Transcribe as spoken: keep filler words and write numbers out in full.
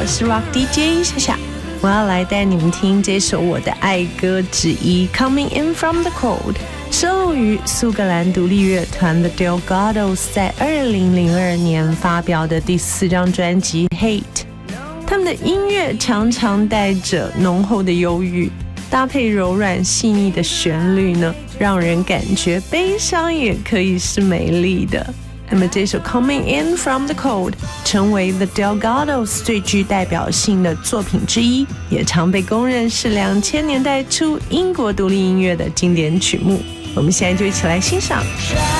我是 Rock D J 夏夏，我要来带你们听这首我的爱歌之一 Coming In From The Cold， 收录于苏格兰独立乐团的 Delgados 在二零零二年发表的第四张专辑 Hate。 他们的音乐常常带着浓厚的忧郁，搭配柔软细腻的旋律呢，让人感觉悲伤也可以是美丽的。那么这首 Coming In From The Cold 成为 The Delgados 最具代表性的作品之一，也常被公认是两千年代初英国独立音乐的经典曲目。我们现在就一起来欣赏。